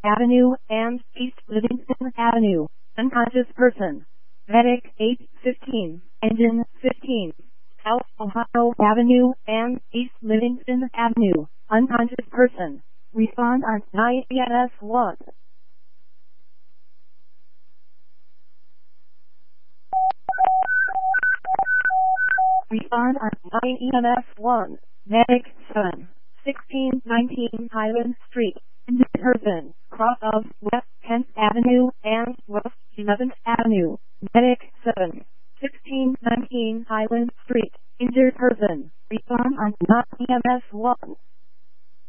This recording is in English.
Avenue and East Livingston Avenue. Unconscious person. Medic 815. Engine 15. South Ohio Avenue and East Livingston Avenue. Unconscious person. Respond on IEMS 1. Respond on IEMS 1. Medic 7. 1619 Highland Street. Injured person. Cross of West 10th Avenue and West 11th Avenue. Medic 7. 1619 Highland Street. Injured person. Respond on IEMS 1.